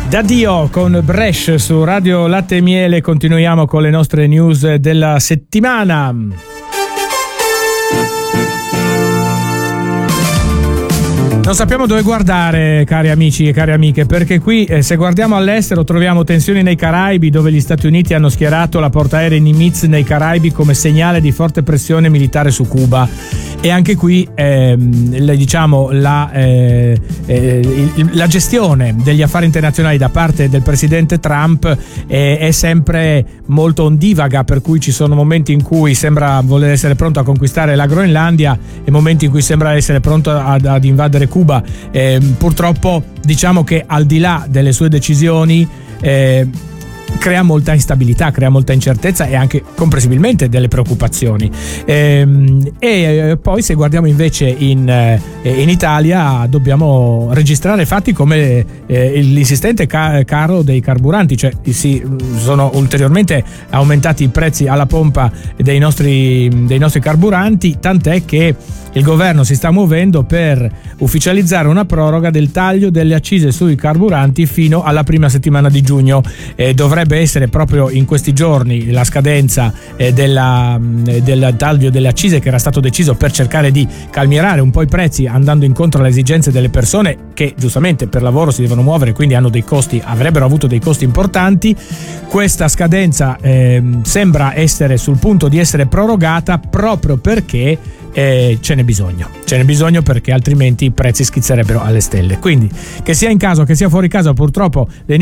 Addio con Bresh su Radio Latte e Miele. Continuiamo con le nostre news della settimana. Non sappiamo dove guardare, cari amici e cari amiche, perché qui se guardiamo all'estero troviamo tensioni nei Caraibi, dove gli Stati Uniti hanno schierato la portaerei Nimitz nei Caraibi come segnale di forte pressione militare su Cuba. E anche qui la gestione degli affari internazionali da parte del presidente Trump è sempre molto ondivaga, per cui ci sono momenti in cui sembra voler essere pronto a conquistare la Groenlandia e momenti in cui sembra essere pronto ad invadere Cuba. Purtroppo diciamo che al di là delle sue decisioni crea molta instabilità, crea molta incertezza e anche comprensibilmente delle preoccupazioni. E poi se guardiamo invece in Italia dobbiamo registrare fatti come l'insistente caro dei carburanti, cioè si sono ulteriormente aumentati i prezzi alla pompa dei nostri carburanti, tant'è che il governo si sta muovendo per ufficializzare una proroga del taglio delle accise sui carburanti fino alla prima settimana di giugno. Dovrebbe essere proprio in questi giorni la scadenza del taglio delle accise, che era stato deciso per cercare di calmierare un po' i prezzi, andando incontro alle esigenze delle persone che giustamente per lavoro si devono muovere, quindi avrebbero avuto dei costi importanti. Questa scadenza sembra essere sul punto di essere prorogata proprio perché ce n'è bisogno, perché altrimenti i prezzi schizzerebbero alle stelle. Quindi che sia in casa o che sia fuori casa, purtroppo le